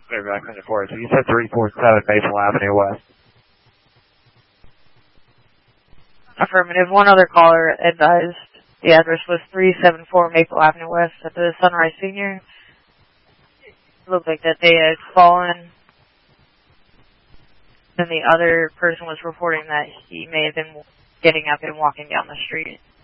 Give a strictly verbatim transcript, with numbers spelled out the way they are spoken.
Clearback on the four. So you said three four seven Maple Avenue West. Affirmative. One other caller advised the address was three seven four Maple Avenue West at the Sunrise Senior. It looked like that they had fallen. And the other person was reporting that he may have been getting up and walking down the street.